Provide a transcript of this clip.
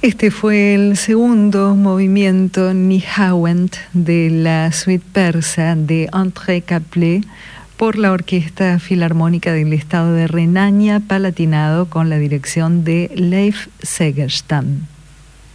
Este fue el segundo movimiento Nihawent de la suite persa de André Caplet por la Orquesta Filarmónica del Estado de Renania-Palatinado con la dirección de Leif Segerstam.